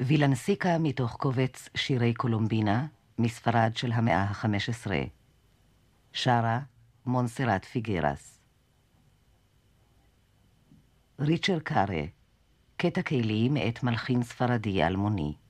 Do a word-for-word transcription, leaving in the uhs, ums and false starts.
וילנסיקה מתוך קובץ שירי קולומבינה, מספרד של המאה ה-חמש עשרה. שרה מונסרט פיגרס. ריצ'ר קארה, קטע קהילי מאת מלחין ספרדי אלמוני.